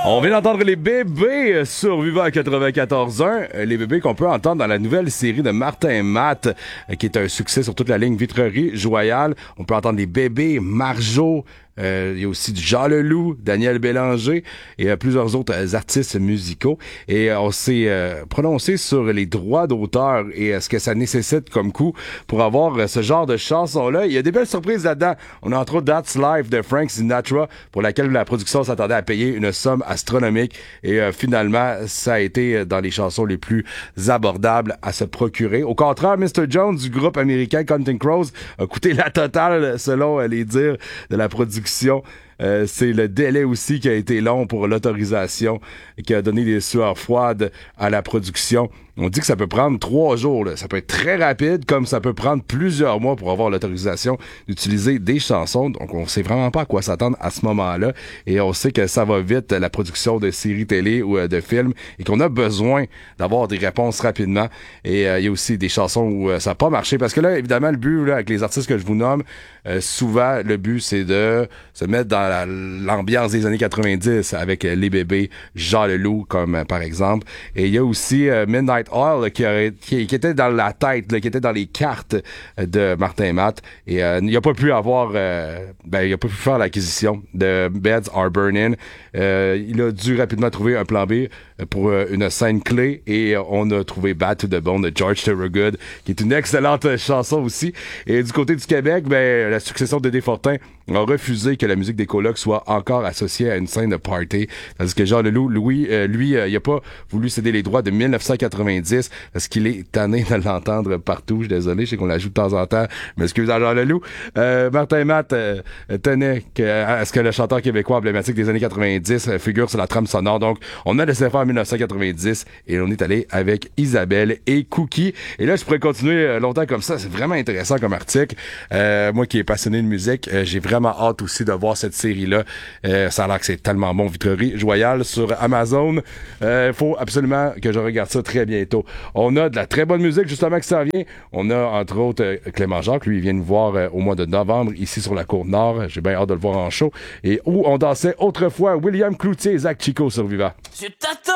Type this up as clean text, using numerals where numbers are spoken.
On vient d'entendre les bébés sur Viva 94.1. Les bébés qu'on peut entendre dans la nouvelle série de Martin Matt, qui est un succès sur toute la ligne Vitrerie-Joyal. On peut entendre les bébés, Marjo. Il y a aussi du Jean Leloup, Daniel Bélanger et plusieurs autres artistes musicaux. Et on s'est prononcé sur les droits d'auteur et ce que ça nécessite comme coût pour avoir ce genre de chanson-là. Il y a des belles surprises là-dedans. On a entre autres That's Life de Frank Sinatra, pour laquelle la production s'attendait à payer une somme astronomique. Et finalement, ça a été dans les chansons les plus abordables à se procurer. Au contraire, Mr. Jones du groupe américain Counting Crows a coûté la totale, selon les dires de la production. C'est le délai aussi qui a été long pour l'autorisation et qui a donné des sueurs froides à la production. On dit que ça peut prendre 3 jours. Là. Ça peut être très rapide, comme ça peut prendre plusieurs mois pour avoir l'autorisation d'utiliser des chansons. Donc, on sait vraiment pas à quoi s'attendre à ce moment-là. Et on sait que ça va vite, la production de séries télé ou de films, et qu'on a besoin d'avoir des réponses rapidement. Et il y a aussi des chansons où ça n'a pas marché. Parce que là, évidemment, le but, là, avec les artistes que je vous nomme, souvent, le but, c'est de se mettre dans l'ambiance des années 90 avec les bébés, Jean Leloup, comme par exemple. Et il y a aussi Midnight Oil qui était dans la tête, là, qui était dans les cartes de Martin Matt. Et il a pas pu avoir... il a pas pu faire l'acquisition de Beds Are Burning. Il a dû rapidement trouver un plan B pour une scène clé, et on a trouvé Bad to the Bone de George Thorogood, qui est une excellente chanson aussi. Et du côté du Québec, la succession de Desfortins a refusé que la musique des colocs soit encore associée à une scène de party. Parce que Jean Leloup, lui, il a pas voulu céder les droits de 1990 parce qu'il est tanné de l'entendre partout. Je suis désolé, je sais qu'on l'ajoute de temps en temps. Mais excusez Jean Leloup. Martin Matt tenait à ce que le chanteur québécois emblématique des années 90 figure sur la trame sonore. Donc, on a laissé faire en 1990 et on est allé avec Isabelle et Cookie. Et là, je pourrais continuer longtemps comme ça. C'est vraiment intéressant comme article. Moi qui est passionné de musique, j'ai vraiment hâte aussi de voir cette série-là. Ça a l'air que c'est tellement bon, Vitrerie-Joyal sur Amazon. Faut absolument que je regarde ça très bientôt. On a de la très bonne musique, justement, qui s'en vient. On a, entre autres, Clément Jacques. Lui, il vient nous voir au mois de novembre, ici sur la Côte-Nord. J'ai bien hâte de le voir en show. Et où on dansait autrefois William Cloutier et Zach Chico sur Viva.